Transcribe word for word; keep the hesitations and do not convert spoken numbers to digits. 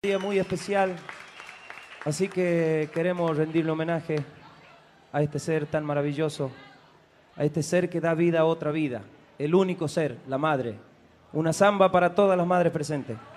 Día muy especial, así que queremos rendirle homenaje a este ser tan maravilloso, a este ser que da vida a otra vida, el único ser, la madre. Una samba para todas las madres presentes.